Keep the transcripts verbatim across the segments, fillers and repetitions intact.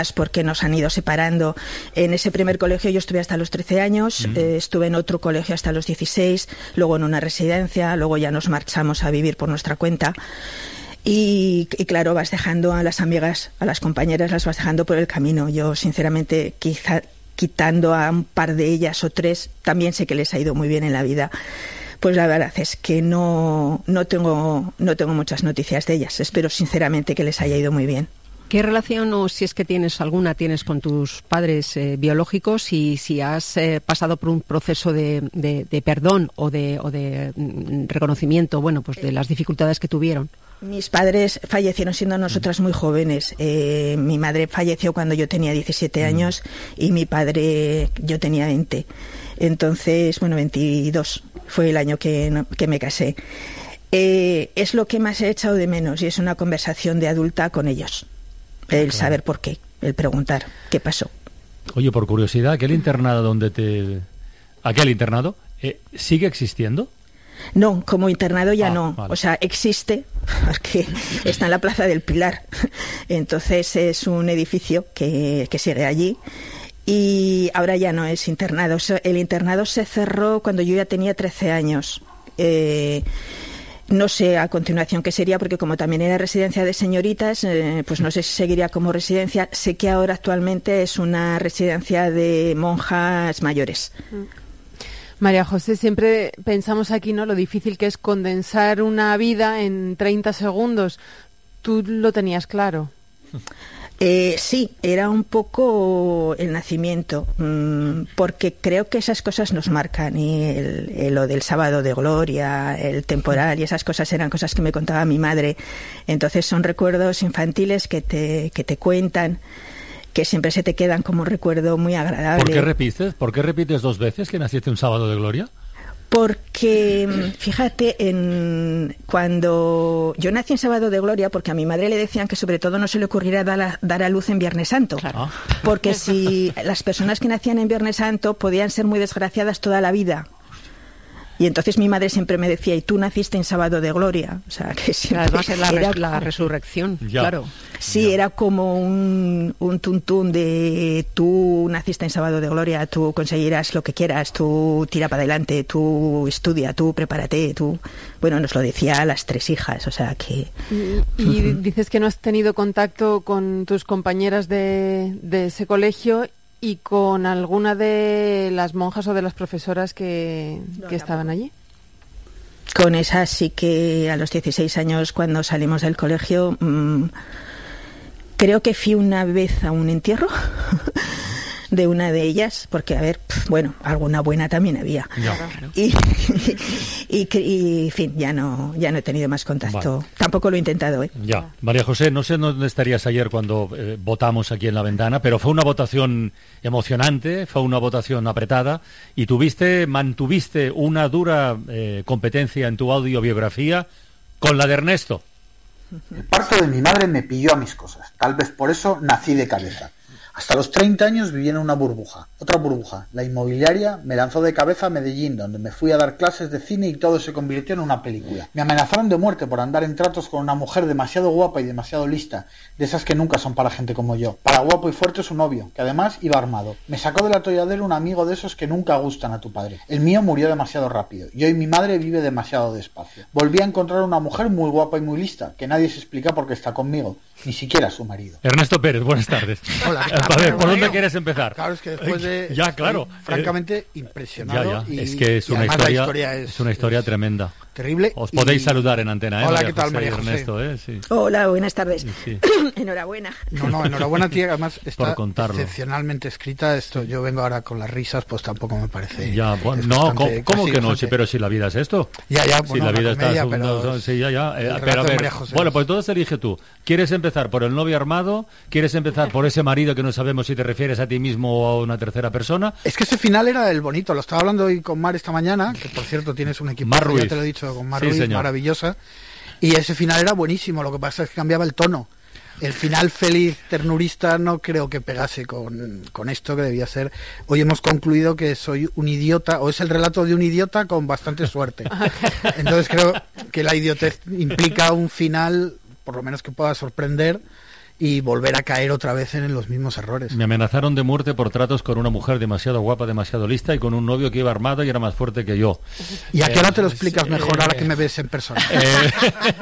porque nos han ido separando. En ese primer colegio yo estuve hasta los trece años, mm. eh, estuve en otro colegio hasta los dieciséis, luego en una residencia, luego ya nos marchamos a vivir por nuestra cuenta. Y, y claro, vas dejando a las amigas, a las compañeras, las vas dejando por el camino. Yo, sinceramente, quizá quitando a un par de ellas o tres, también sé que les ha ido muy bien en la vida. Pues la verdad es que no, no tengo, no tengo muchas noticias de ellas. Espero sinceramente que les haya ido muy bien. ¿Qué relación, o si es que tienes alguna, tienes con tus padres eh, biológicos, y si has eh, pasado por un proceso de, de, de perdón o de, o de mm, reconocimiento, bueno, pues de las dificultades que tuvieron? Mis padres fallecieron siendo nosotras muy jóvenes. Eh, mi madre falleció cuando yo tenía diecisiete años y mi padre, yo tenía veinte. Entonces, bueno, veintidós fue el año que, que me casé. Eh, es lo que más he echado de menos, y es una conversación de adulta con ellos. El claro. saber por qué, el preguntar qué pasó. Oye, por curiosidad, ¿aquel internado donde te... aquel internado eh, sigue existiendo? No, como internado ya ah, no. Vale. O sea, existe, porque está en la Plaza del Pilar. Entonces es un edificio que, que sigue allí. Y ahora ya no es internado. El internado se cerró cuando yo ya tenía trece años. Eh... No sé a continuación qué sería, porque como también era residencia de señoritas, eh, pues no sé si seguiría como residencia. Sé que ahora actualmente es una residencia de monjas mayores. María José, siempre pensamos aquí, ¿no?, lo difícil que es condensar una vida en treinta segundos. ¿Tú lo tenías claro? Eh, sí, era un poco el nacimiento, mmm, porque creo que esas cosas nos marcan, y el, el, lo del sábado de gloria, el temporal, y esas cosas eran cosas que me contaba mi madre. Entonces son recuerdos infantiles que te, que te cuentan, que siempre se te quedan como un recuerdo muy agradable. ¿Por qué repites? ¿Por qué repites dos veces que naciste un sábado de gloria? Porque, fíjate, en cuando yo nací en Sábado de Gloria, porque a mi madre le decían que sobre todo no se le ocurriera dar a, dar a luz en Viernes Santo. Claro. Porque si las personas que nacían en Viernes Santo podían ser muy desgraciadas toda la vida. Y entonces mi madre siempre me decía, y tú naciste en Sábado de Gloria. O sea, que siempre además es la, era res, la resurrección, ya. Claro. Sí, ya. Era como un, un tuntún de tú naciste en Sábado de Gloria, tú conseguirás lo que quieras, tú tira para adelante, tú estudia, tú prepárate, tú... Bueno, nos lo decía a las tres hijas, o sea que... Y, y uh-huh. dices que no has tenido contacto con tus compañeras de, de ese colegio... ¿Y con alguna de las monjas o de las profesoras que, no, que estaban allí? Con esas sí que a los dieciséis años, cuando salimos del colegio, mmm, creo que fui una vez a un entierro de una de ellas, porque, a ver, pf, bueno, alguna buena también había. Ya. Y, y, y, y, en fin, ya no, ya no he tenido más contacto. Vale. Tampoco lo he intentado, ¿eh? Ya. María José, no sé dónde estarías ayer cuando eh, votamos aquí en La Ventana, pero fue una votación emocionante, fue una votación apretada, y tuviste, mantuviste una dura eh, competencia en tu audiobiografía con la de Ernesto. El parto de mi madre me pilló a mis cosas. Tal vez por eso nací de cabeza. Hasta los treinta años viví en una burbuja, otra burbuja, la inmobiliaria. Me lanzó de cabeza a Medellín, donde me fui a dar clases de cine y todo se convirtió en una película. Me amenazaron de muerte por andar en tratos con una mujer demasiado guapa y demasiado lista, de esas que nunca son para gente como yo. Para guapo y fuerte su novio, que además iba armado. Me sacó del atolladero un amigo de esos que nunca gustan a tu padre. El mío murió demasiado rápido, y hoy mi madre vive demasiado despacio. Volví a encontrar una mujer muy guapa y muy lista, que nadie se explica por qué está conmigo, ni siquiera su marido. Ernesto Pérez, buenas tardes. Hola. A ver, ¿por dónde quieres empezar? Claro, es que después de... Ya, claro. Francamente, eh, impresionado. Ya, ya. Y, es que es una historia, la historia es, es una historia es tremenda. Terrible. Os podéis y... saludar en antena, ¿eh? Hola, María ¿qué tal, José María José? Ernesto, ¿eh? Sí. Hola, buenas tardes. Sí, sí. Enhorabuena. No, no, enhorabuena, tía. Además está contarlo. excepcionalmente escrita. Esto, yo vengo ahora con las risas, pues tampoco me parece. Ya, bueno, no, ¿cómo, cómo que no? Sí, pero si la vida es esto. Ya, ya, bueno, si la vida comedia, está pero... no, sí, ya, ya. Eh, pero a ver, bueno, pues entonces elige tú. ¿Quieres empezar por el novio armado? ¿Quieres empezar por ese marido que no sabemos si te refieres a ti mismo o a una tercera persona? Es que ese final era el bonito. Lo estaba hablando hoy con Mar esta mañana, que por cierto tienes un equipo, Mar Ruiz. Ya te lo he dicho, con Mar Sí, Ruiz, señor. Maravillosa. Y ese final era buenísimo. Lo que pasa es que cambiaba el tono. El final feliz, ternurista, no creo que pegase con, con esto, que debía ser. Hoy hemos concluido que soy un idiota, o es el relato de un idiota con bastante suerte. Entonces creo que la idiotez implica un final, por lo menos que pueda sorprender, y volver a caer otra vez en los mismos errores. Me amenazaron de muerte por tratos con una mujer demasiado guapa, demasiado lista y con un novio que iba armado y era más fuerte que yo. ¿Y a qué hora eh, te lo explicas mejor eh, ahora que me ves en persona? Eh,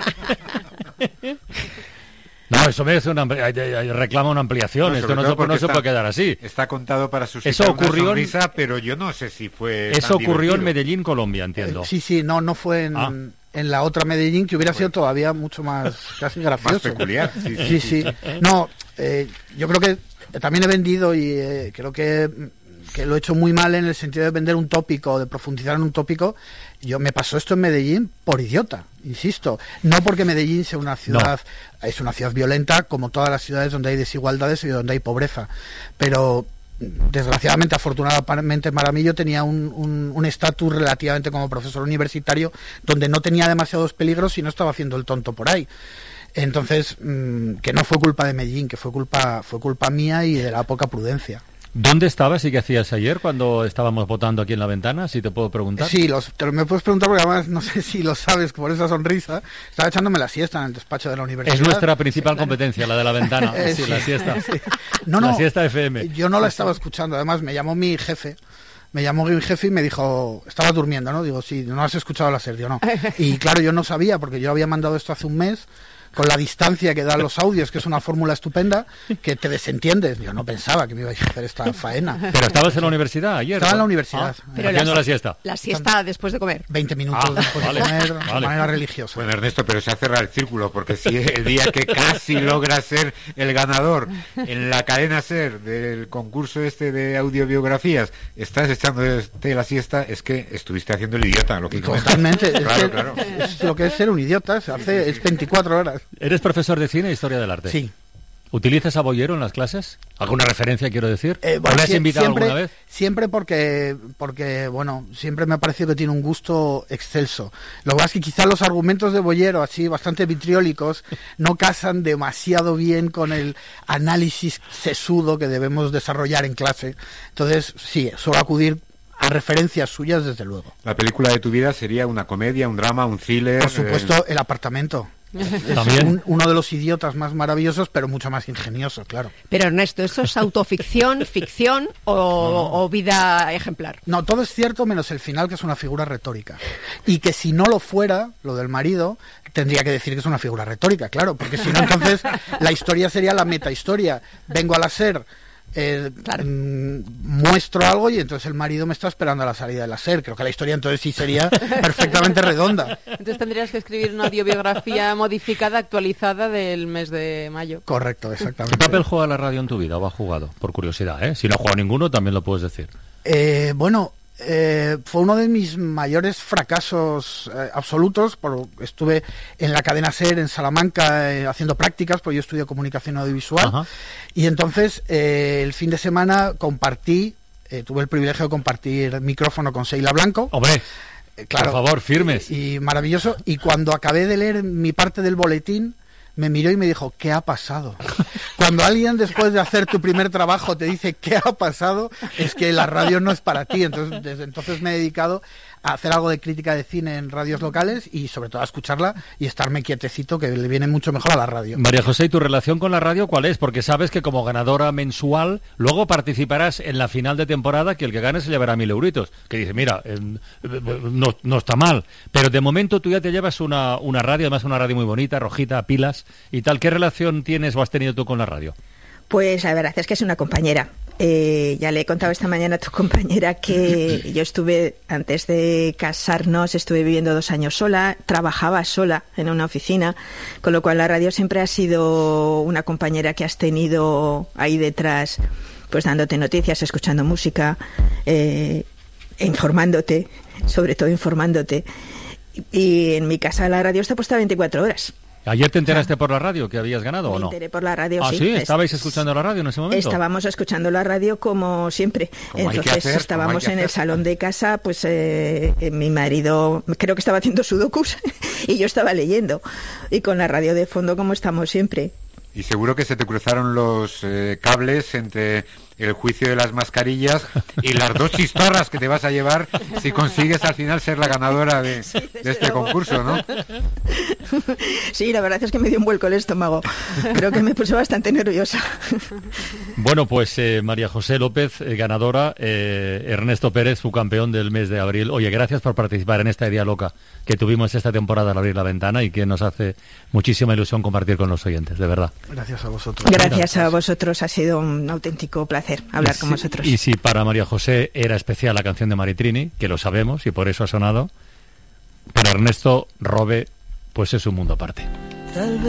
No, eso merece una, reclama una ampliación. No, Esto no, se, no se está, puede quedar así. Está contado para suscitar eso ocurrió una sonrisa, pero yo no sé si fue Eso tan ocurrió divertido. en Medellín, Colombia, entiendo. Eh, sí, sí, no, no fue en, ah. en la otra Medellín, que hubiera sido todavía mucho más, casi gracioso. Más peculiar. Sí, sí. sí, sí. No, eh, yo creo que también he vendido y eh, creo que, que lo he hecho muy mal en el sentido de vender un tópico, de profundizar en un tópico. Yo me pasó esto en Medellín por idiota, insisto. No porque Medellín sea una ciudad, no. es una ciudad violenta, como todas las ciudades donde hay desigualdades y donde hay pobreza. Pero, desgraciadamente, afortunadamente para mí, yo tenía un estatus relativamente como profesor universitario donde no tenía demasiados peligros y no estaba haciendo el tonto por ahí. Entonces, mmm, que no fue culpa de Medellín, que fue culpa, fue culpa mía y de la poca prudencia. ¿Dónde estabas y qué hacías ayer cuando estábamos votando aquí en la ventana? Si te puedo preguntar. Sí, los, te, me puedes preguntar porque además no sé si lo sabes por esa sonrisa. Estaba echándome la siesta en el despacho de la universidad. Es nuestra principal competencia, la de la ventana. Sí, sí, la siesta. Sí. No, no, la siesta F M. Yo no la estaba escuchando. Además, me llamó mi jefe. Me llamó mi jefe y me dijo, estabas durmiendo, ¿no? Digo, sí, no has escuchado la serie, ¿no? Y claro, yo no sabía porque yo había mandado esto hace un mes. Con la distancia que dan los audios, que es una fórmula estupenda, que te desentiendes. Yo no pensaba que me iba a hacer esta faena. ¿Pero estabas en la universidad ayer? Estaba ¿no? en la universidad. Ah, pero haciendo la, la siesta. La siesta después de comer. veinte minutos ah, después vale, de comer, vale. de manera religiosa. Bueno, Ernesto, pero se ha cerrado el círculo, porque si el día que casi logras ser el ganador en la cadena SER del concurso este de audiobiografías, estás echándote la siesta, es que estuviste haciendo el idiota, lógicamente. Totalmente. Claro, es, que claro. es lo que es ser un idiota, se hace, es veinticuatro horas. ¿Eres profesor de cine e historia del arte? Sí. ¿Utilizas a Bollero en las clases? ¿Alguna referencia, quiero decir? Eh, bueno, ¿Le has invitado siempre, alguna vez? Siempre porque, porque, bueno, siempre me ha parecido que tiene un gusto excelso. Lo que pasa es que quizás los argumentos de Bollero, así bastante vitriólicos, no casan demasiado bien con el análisis sesudo que debemos desarrollar en clase. Entonces, sí, suelo acudir a referencias suyas, desde luego. La película de tu vida sería una comedia, un drama, un thriller... Por supuesto, eh... El apartamento. Es ¿También? Un, uno de los idiotas más maravillosos, pero mucho más ingenioso, claro. Pero Ernesto, ¿eso es autoficción, ficción o, no. o vida ejemplar? No, todo es cierto menos el final, que es una figura retórica. Y que si no lo fuera, lo del marido, tendría que decir que es una figura retórica, claro, porque si no, entonces la historia sería la metahistoria. Vengo a la SER, Eh, claro. mmm, muestro algo y entonces el marido me está esperando a la salida de la SER. Creo que la historia entonces sí sería perfectamente redonda. Entonces tendrías que escribir una audiobiografía modificada, actualizada del mes de mayo. Correcto, exactamente. ¿Qué papel juega la radio en tu vida o ha jugado? Por curiosidad, ¿eh? Si no ha jugado ninguno, también lo puedes decir. Eh, bueno... Eh, fue uno de mis mayores fracasos eh, absolutos. Por, estuve en la cadena SER en Salamanca eh, haciendo prácticas, porque yo estudio comunicación audiovisual. Ajá. Y entonces eh, el fin de semana compartí, eh, tuve el privilegio de compartir micrófono con Seila Blanco. ¡Hombre! Eh, claro, por favor, firmes. Y, y maravilloso. Y cuando acabé de leer mi parte del boletín, me miró y me dijo, ¿qué ha pasado? Cuando alguien después de hacer tu primer trabajo te dice ¿qué ha pasado? Es que la radio no es para ti. Entonces, desde entonces me he dedicado a hacer algo de crítica de cine en radios locales y sobre todo a escucharla y estarme quietecito, que le viene mucho mejor a la radio. María José, ¿y tu relación con la radio cuál es? Porque sabes que como ganadora mensual luego participarás en la final de temporada, que el que gane se llevará mil euritos. Que dice, mira, eh, no, no está mal, pero de momento tú ya te llevas una, una radio, además una radio muy bonita, rojita, pilas y tal. ¿Qué relación tienes o has tenido tú con la radio? Pues la verdad es que es una compañera. Eh, ya le he contado esta mañana a tu compañera que yo estuve, antes de casarnos, estuve viviendo dos años sola, trabajaba sola en una oficina, con lo cual la radio siempre ha sido una compañera que has tenido ahí detrás, pues dándote noticias, escuchando música, eh, informándote, sobre todo informándote. Y en mi casa la radio está puesta veinticuatro horas. ¿Ayer te enteraste por la radio que habías ganado Me o no? Me enteré por la radio, ¿Ah, sí. sí? ¿Estabais escuchando la radio en ese momento? Estábamos escuchando la radio como siempre. Como Entonces hay que hacer, estábamos como hay que en el hacer. salón de casa, pues eh, mi marido creo que estaba haciendo sudokus y yo estaba leyendo. Y con la radio de fondo como estamos siempre. Y seguro que se te cruzaron los eh, cables entre el juicio de las mascarillas y las dos chistorras que te vas a llevar si consigues al final ser la ganadora de, de este concurso, ¿no? Sí, la verdad es que me dio un vuelco el estómago. Creo que me puse bastante nerviosa. Bueno, pues eh, María José López, eh, ganadora, eh, Ernesto Pérez, su campeón del mes de abril. Oye, gracias por participar en esta idea loca que tuvimos esta temporada al abrir la ventana y que nos hace muchísima ilusión compartir con los oyentes, de verdad. Gracias a vosotros. Gracias a vosotros, ha sido un auténtico placer hablar y con si, vosotros. Y si para María José era especial la canción de Maritrini, que lo sabemos y por eso ha sonado, para Ernesto Robe, pues es un mundo aparte. Tal vez